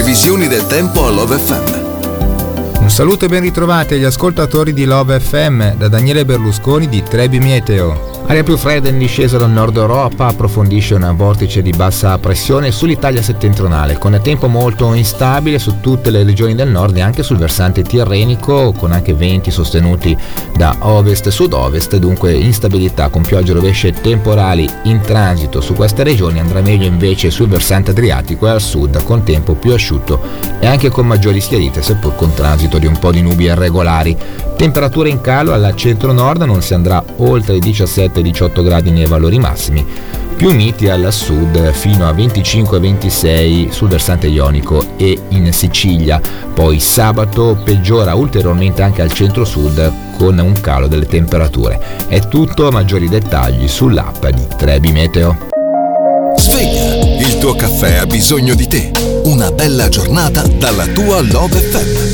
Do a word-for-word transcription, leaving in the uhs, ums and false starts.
previsioni del tempo a Love F M. Un saluto e ben ritrovati agli ascoltatori di Love F M da Daniele Berlusconi di Trebi Meteo. Aria più fredda in discesa dal nord Europa approfondisce un vortice di bassa pressione sull'Italia settentrionale, con tempo molto instabile su tutte le regioni del nord e anche sul versante tirrenico, con anche venti sostenuti da ovest e sud-ovest, dunque instabilità con piogge e rovesce temporali in transito su queste regioni. Andrà meglio invece sul versante adriatico e al sud, con tempo più asciutto e anche con maggiori schiarite, seppur con transito di un po' di nubi irregolari. Temperature in calo al centro-nord, non si andrà oltre i diciassette diciotto gradi nei valori massimi, più miti al sud fino a venticinque ventisei sul versante ionico e in Sicilia. Poi sabato peggiora ulteriormente anche al centro-sud con un calo delle temperature. È tutto, maggiori dettagli sull'app di Trebi Meteo. Sveglia, il tuo caffè ha bisogno di te. Una bella giornata dalla tua Love F M.